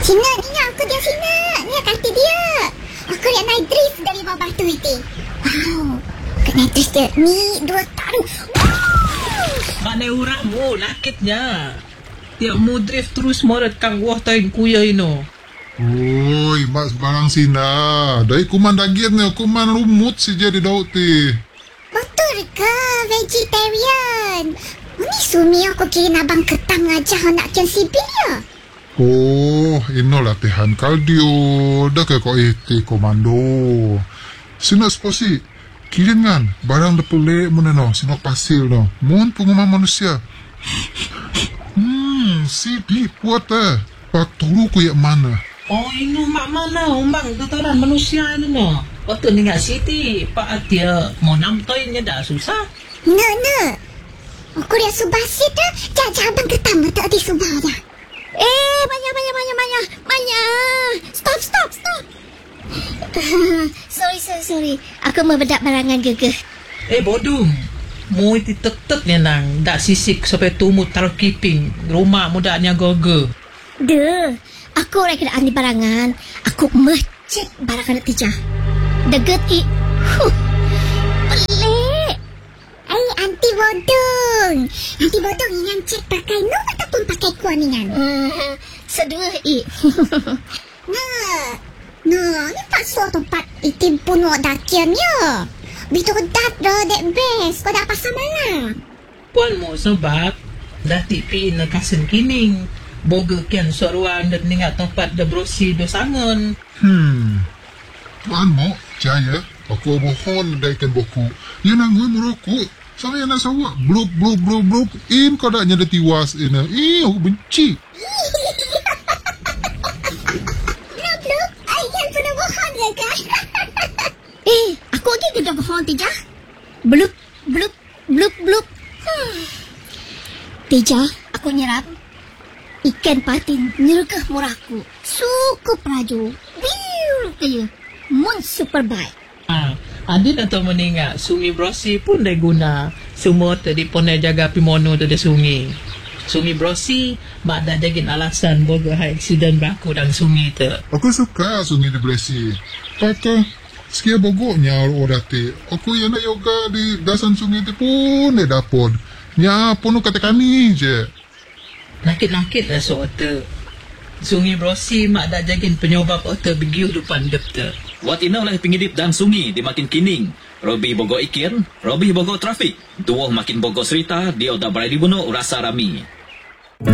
Sina, Nina, aku dia Sina. Ni kata dia. Aku lihat naik drift dari bawah batu itu. Wow. Kat naik drift dia. Ni, 2 taruh. Wow. Mana urangmu, lakitnya. Tiap mu drift terus morat kang wah taing kuya ino. Oi, mak sebarang Sina. Dari kuman daging ni, kuman rumut si jadi daud ti. Betul ke vegetarian? Ini sumi aku kira abang ketang aja nak kian sibil ya. Oh, ino latihan kardio. Dah ke kau iti komando. Sina sposi. Kirin kan, barang depulek mana no, sinok pasir no. Mohon pengumuman manusia. Sidi puat Pak tolu ku yak mana? Oh, ino mak mana umbang tataran manusia ino no. Waktu ni ngak siti, pak dia mau namtoinnya dah susah. No. Aku lihat subasit dah. Jangan abang ketang tak di subah dah. Manya. Stop. sorry. Aku membedak barangan gegeh. Bodoh. Mu iti tetep ni nang. Dak sisik sampai tumut taruh kiping. Rumah mudanya goge. Duh. Aku orang kena andi barangan. Aku mecek barangan tijah. Deget i. Pelik. Anti bodong yang cek pakai no ataupun pakai kuaningan. Sedua i. No, ni tak suatu tempat itim puno dakiannya. Bitu dat dah dek best. Kau dah pasal mana? Puan mo sebab dah tipi na kasen kining. Boga kian soruan dan ningat tempat da brosi do sangon. Tuan mo, jaya. Aku mohon daikan boku. Ia nangui merokok. Saya nak sawak. Blub. In kau dah nyada tiwas ina. Aku benci. Blub. Ayah pernah bohong ke kan? Aku lagi kena bohong Tijah. Blub. Tijah, aku nyerap. Ikan patin nyerukah murahku. Sukup raju. Biu kaya. Mon super baik. Adin atau meninggal sungai Brosi pun dah guna semua tadi pun dah jaga pimono tu dah sungai Brosi mak dah jagin alasan boga high accident berlaku dalam sungai tu. Aku suka sungai di Bresi. Kata sekian bogoknya orang ti. Aku yang nak yoga di dasan sungai tu pun dah dapat. Ya pun kata kami je. Nakit lah soal tu. Sungai Brosi mak dah jagin penyebab otak begiu depan dep tu. Wat inolah pengidip dan sungi di makin kining. Robi bogo ikir, Robi bogo trafik. Duoh makin bogo cerita, dia udah berada di bunuh rasa rami.